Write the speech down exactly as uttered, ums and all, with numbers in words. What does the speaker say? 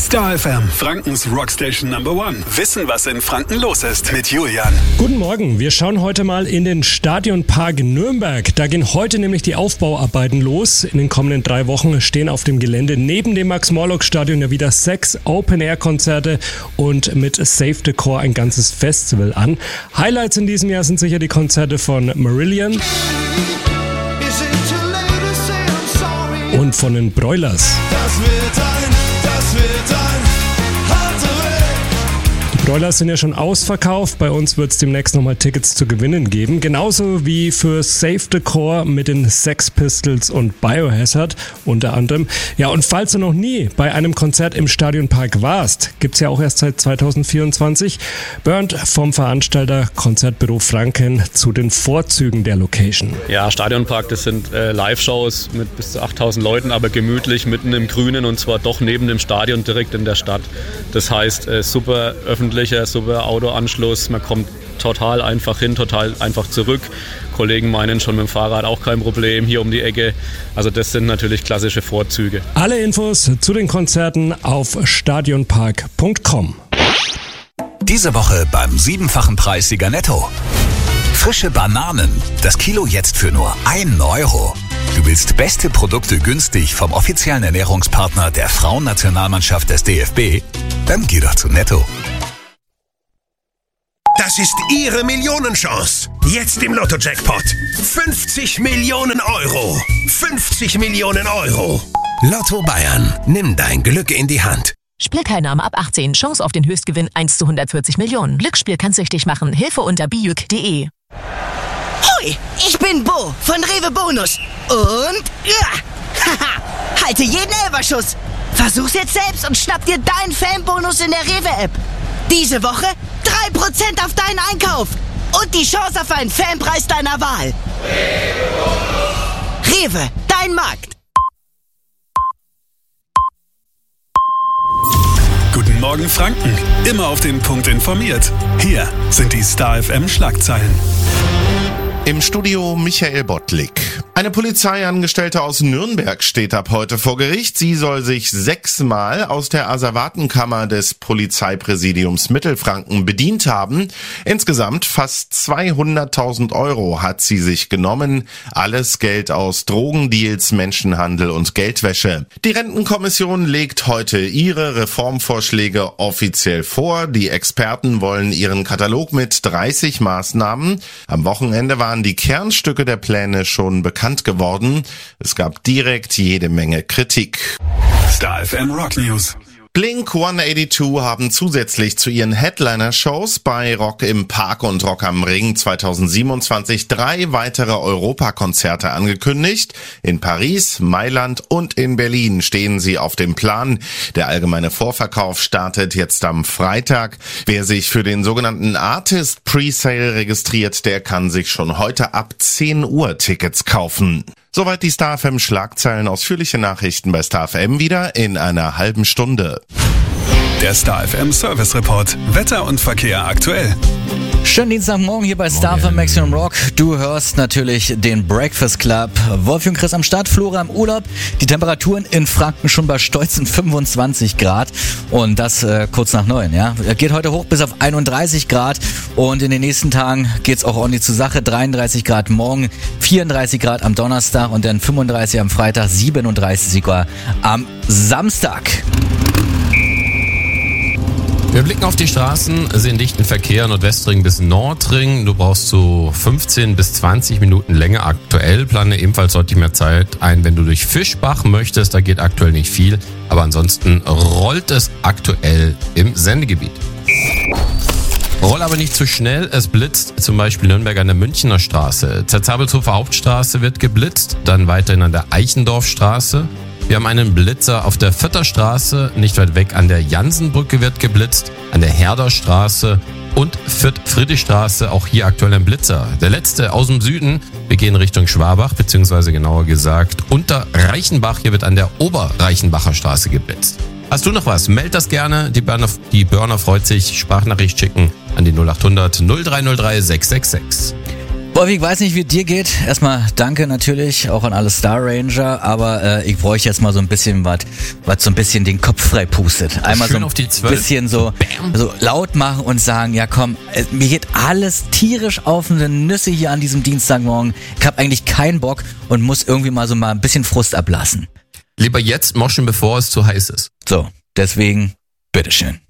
Star F M, Frankens Rockstation Number One. Wissen, was in Franken los ist mit Julian. Guten Morgen, wir schauen heute mal in den Stadionpark Nürnberg. Da gehen heute nämlich die Aufbauarbeiten los. In den kommenden drei Wochen stehen auf dem Gelände neben dem Max-Morlock-Stadion ja wieder sechs Open-Air-Konzerte und mit Save the Core ein ganzes Festival an. Highlights in diesem Jahr sind sicher die Konzerte von Marillion und von den Broilers. Das wird ein, das wird ein harter Weg. Die Broilers sind ja schon ausverkauft. Bei uns wird es demnächst nochmal Tickets zu gewinnen geben. Genauso wie für Save the Core mit den Sex Pistols und Biohazard unter anderem. Ja, und falls du noch nie bei einem Konzert im Stadionpark warst, gibt's ja auch erst seit zwanzig vierundzwanzig, Bernd vom Veranstalter Konzertbüro Franken zu den Vorzügen der Location. Ja, Stadionpark, das sind äh, Live-Shows mit bis zu achttausend Leuten, aber gemütlich mitten im Grünen und zwar doch neben dem Stadion direkt in der Stadt. Das heißt, äh, super öffentlicher, super Autoanschluss, man kommt total einfach hin, total einfach zurück. Kollegen meinen schon mit dem Fahrrad auch kein Problem, hier um die Ecke. Also das sind natürlich klassische Vorzüge. Alle Infos zu den Konzerten auf stadionpark punkt com. Diese Woche beim siebenfachen Preissieger Netto. Frische Bananen, das Kilo jetzt für nur einen Euro. Du willst beste Produkte günstig vom offiziellen Ernährungspartner der Frauennationalmannschaft des D F B? Dann geh doch zu Netto. Das ist Ihre Millionenchance. Jetzt im Lotto-Jackpot. fünfzig Millionen Euro. fünfzig Millionen Euro. Lotto Bayern. Nimm dein Glück in die Hand. Spielteilnahme ab achtzehn. Chance auf den Höchstgewinn eins zu hundertvierzig Millionen. Glücksspiel kann süchtig machen. Hilfe unter bijuk punkt de. Hoi, ich bin Bo von Rewe Bonus. Und ja, haha, halte jeden Elferschuss. Versuch's jetzt selbst und schnapp dir deinen Fanbonus in der Rewe-App. Diese Woche drei Prozent auf deinen Einkauf und die Chance auf einen Fanpreis deiner Wahl. Rewe, dein Markt. Guten Morgen Franken, immer auf den Punkt informiert. Hier sind die Star F M Schlagzeilen. Im Studio Michael Bottlik. Eine Polizeiangestellte aus Nürnberg steht ab heute vor Gericht. Sie soll sich sechsmal aus der Asservatenkammer des Polizeipräsidiums Mittelfranken bedient haben. Insgesamt fast zweihunderttausend Euro hat sie sich genommen. Alles Geld aus Drogendeals, Menschenhandel und Geldwäsche. Die Rentenkommission legt heute ihre Reformvorschläge offiziell vor. Die Experten wollen ihren Katalog mit dreißig Maßnahmen. Am Wochenende waren die Kernstücke der Pläne schon bekannt geworden. Es gab direkt jede Menge Kritik. Star F M Rock News. Blink hundertzweiundachtzig haben zusätzlich zu ihren Headliner-Shows bei Rock im Park und Rock am Ring zwanzig siebenundzwanzig drei weitere Europakonzerte angekündigt. In Paris, Mailand und in Berlin stehen sie auf dem Plan. Der allgemeine Vorverkauf startet jetzt am Freitag. Wer sich für den sogenannten Artist Presale registriert, der kann sich schon heute ab zehn Uhr Tickets kaufen. Soweit die Star F M Schlagzeilen. Ausführliche Nachrichten bei Star F M wieder in einer halben Stunde. Der Star F M Service Report. Wetter und Verkehr aktuell. Schönen Dienstagmorgen hier bei Star F M Maximum Rock. Du hörst natürlich den Breakfast Club. Wolfi und Chris am Start, Flora im Urlaub. Die Temperaturen in Franken schon bei stolzen fünfundzwanzig Grad. Und das äh, kurz nach neun, ja. Geht heute hoch bis auf einunddreißig Grad. Und in den nächsten Tagen geht's auch ordentlich zur Sache. dreiunddreißig Grad morgen, vierunddreißig Grad am Donnerstag und dann fünfunddreißig am Freitag, siebenunddreißig Grad am Samstag. Wir blicken auf die Straßen, sehen dichten Verkehr Nordwestring bis Nordring. Du brauchst so fünfzehn bis zwanzig Minuten länger aktuell. Plane ebenfalls deutlich mehr Zeit ein, wenn du durch Fischbach möchtest. Da geht aktuell nicht viel, aber ansonsten rollt es aktuell im Sendegebiet. Roll aber nicht zu schnell, es blitzt zum Beispiel Nürnberg an der Münchner Straße. Zerzabelshofer Hauptstraße wird geblitzt, dann weiterhin an der Eichendorfstraße. Wir haben einen Blitzer auf der Vierterstraße, nicht weit weg an der Jansenbrücke wird geblitzt, an der Herderstraße und Fürth-Friedrichstraße, auch hier aktuell ein Blitzer. Der letzte aus dem Süden, wir gehen Richtung Schwabach, beziehungsweise genauer gesagt unter Reichenbach, hier wird an der Oberreichenbacher Straße geblitzt. Hast du noch was? Meld das gerne, die Burner, die Burner freut sich, Sprachnachricht schicken an die null acht hundert null drei null drei sechs sechs sechs. Wolfi, ich weiß nicht, wie es dir geht. Erstmal danke natürlich auch an alle Star Ranger, aber äh, ich bräuchte jetzt mal so ein bisschen was, was so ein bisschen den Kopf frei pustet. Einmal Schön so ein auf die zwölf. bisschen so, so laut machen und sagen, ja komm, äh, mir geht alles tierisch auf eine Nüsse hier an diesem Dienstagmorgen. Ich habe eigentlich keinen Bock und muss irgendwie mal so mal ein bisschen Frust ablassen. Lieber jetzt moschen, bevor es zu heiß ist. So, deswegen, bitteschön.